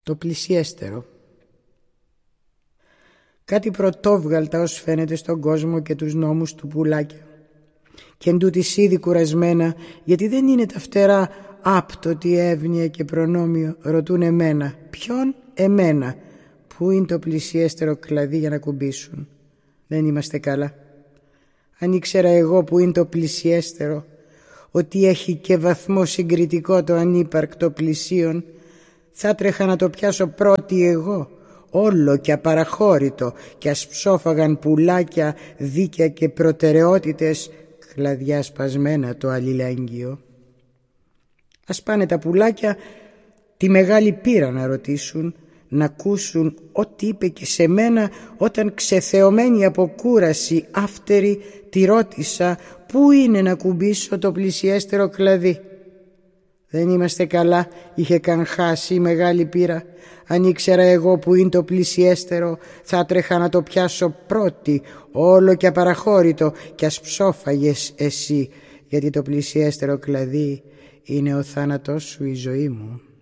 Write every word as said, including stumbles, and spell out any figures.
Το πλησιέστερο. Κάτι πρωτόβγαλτα ως φαίνεται στον κόσμο και τους νόμους του πουλάκια. Και εν τούτης ήδη κουρασμένα, γιατί δεν είναι τα φτερά άπτωτη εύνοια και προνόμιο, ρωτούν εμένα. Ποιον? Εμένα. Πού είναι το πλησιέστερο κλαδί για να κουμπίσουν? Δεν είμαστε καλά. Αν ήξερα εγώ που είναι το πλησιέστερο, ότι έχει και βαθμό συγκριτικό το ανύπαρκτο πλησίον, θα τρέχα να το πιάσω πρώτη εγώ, όλο και απαραχώρητο, και ας ψόφαγαν πουλάκια, δίκαια και προτεραιότητες, κλαδιά σπασμένα το αλληλέγγυο. Ας πάνε τα πουλάκια τη μεγάλη πείρα να ρωτήσουν, να ακούσουν ό,τι είπε και σε μένα όταν ξεθεωμένη από κούραση αύτερη τη ρώτησα πού είναι να κουμπίσω το πλησιέστερο κλαδί. Δεν είμαστε καλά, είχε καν χάσει η μεγάλη πείρα. Αν ήξερα εγώ που είναι το πλησιέστερο, θα τρέχα να το πιάσω πρώτη, όλο και απαραχώρητο, και ας ψόφαγες εσύ, γιατί το πλησιέστερο κλαδί είναι ο θάνατός σου, η ζωή μου.